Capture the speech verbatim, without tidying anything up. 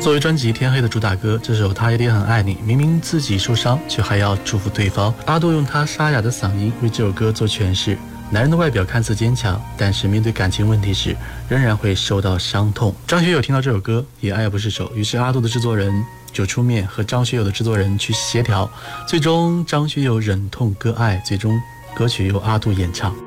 作为专辑《天黑》的主打歌，这首他一定很爱你，明明自己受伤却还要祝福对方。阿杜用他沙哑的嗓音为这首歌做诠释。男人的外表看似坚强，但是面对感情问题时仍然会受到伤痛。张学友听到这首歌也爱不释手，于是阿杜的制作人就出面和张学友的制作人去协调，最终张学友忍痛割爱，最终歌曲由阿杜演唱。